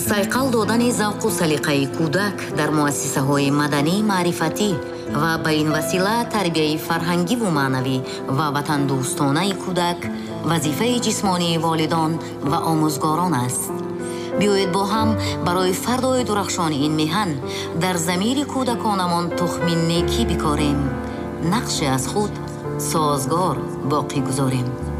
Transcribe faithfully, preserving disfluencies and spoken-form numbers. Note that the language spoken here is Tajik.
сайқал додани завқу салиқаи кӯдак дар муассисаҳои маданӣ маърифатӣ ва ба ин васила тарбияи фарҳангиву маънавӣ ва ватандӯстонаи кӯдак вазифаи ҷисмонии волидон ва омӯзгорон аст. биёед бо ҳам барои фардои дурахшони ин меҳан дар замири кӯдаконамон тухми некӣ бикорем, нақше аз худ созгор боқӣ гузорем.